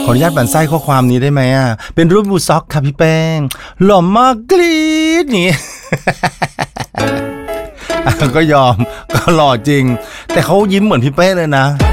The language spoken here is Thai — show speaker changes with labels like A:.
A: ขออนุญาตบั่นไส้ข้อความนี้ได้ไหมอ่ะเป็นรูปบูซ็อกค่ะพี่แป้งหล่อมากกรี๊ดนี่ ก็ยอมก็หล่อจริงแต่เขายิ้มเหมือนพี่เป้เลยนะ